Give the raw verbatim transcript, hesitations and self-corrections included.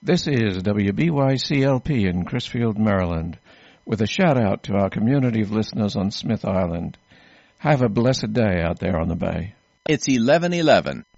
This is W B Y C L P in Crisfield, Maryland, with a shout-out to our community of listeners on Smith Island. Have a blessed day out there on the bay. It's eleven eleven.